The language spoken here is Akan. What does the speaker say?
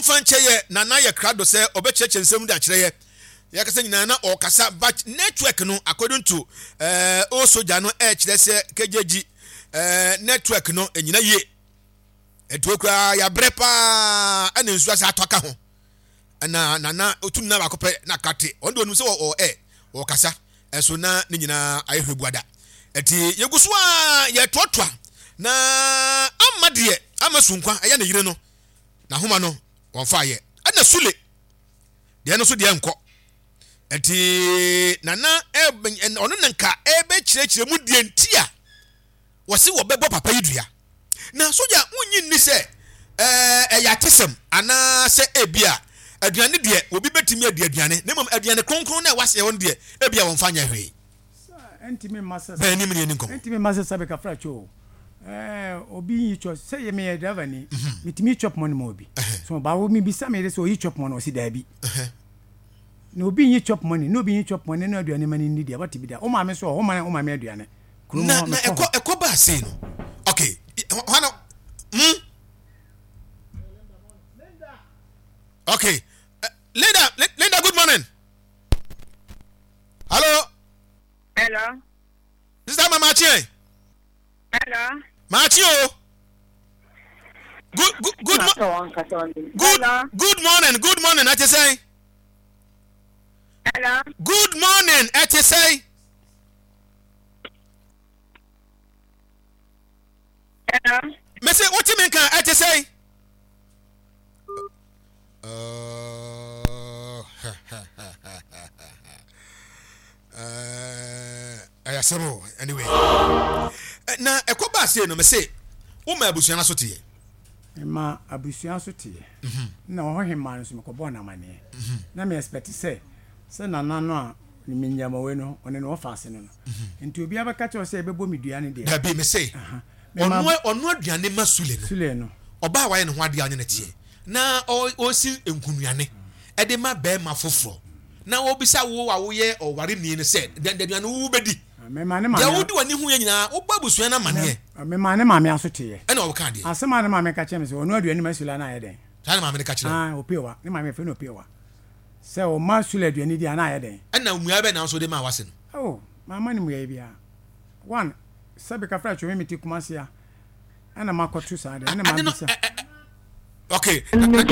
momfa nkyeye na na ye krado se obecheche nsem da kire ye yakasa nyina na okasa but network no according to o soja no kire se kejeji network no enyina ye etuokra ya brepa ana nsu asa atoka ho na otum na bakope na kate ondo onum se o kasa eso na ne nyina ayehwebuada eti yeguso a ye totwa na amade amasunkwa aya na yire no na homa no wonfa ye ana sule de no so de enko eti nana ono nanka ebe kirekire mu de ntia wose wo bebo papa yidua na soja unyi ni se ya tesem ana se ebia aduane de obi betimi adi aduane na mom aduane kronkron na wase won de ebia wonfa nya hwe entimi massa be ni me ni nko entimi massa sabe ka fracho obi yi chop say ye me driver ni mitimi chop money mo obi so ba wo mi bisa me so yi chop money o si da bi no obi yi chop money no obi yi chop money na aduane mani ni dia what bi da o ma me so o ma me aduane na eko ba say no okay hana okay Linda good morning. Hello Sister Mama Chie. Hello Machio. Good morning at you say. Hello Good morning at you say. Hello Me say what you mean can at you say? Anyway. Na ekoba say no me say wo ma abusuana so tie. Ma abusuana so tie. Na wo hema no so me ko bona mane. Na me expect say nana no a ni minyama we no one no ofase no. Nti obi abaka che say ebebo meduane de. Da bi me say. Ono aduane masule no. Sule no. Oba wa ye no ho ade anya na tie. Na o si enkunuane. E de ma be ma foforo. Na obisa wo wa wo ye oware ni ne say deduane wo bedi. Me mane ma. Ya wodi wani hu ye nyina wo ba busua na mane. Me mane ma me asote ye. E na wo ka de. Asema ne ma me ka che me say ono aduane masule na ye den. Ta ne ma me ka che. Opewa. Ne ma me fe no opewa. Say o masule aduane dia na ye den. E na mua be na so de ma wase no. Oh, mama ni mua bia. One, sabe ka fra chwe me ti kumase a. Ana makotu sa de. Na ma bisa. Okay.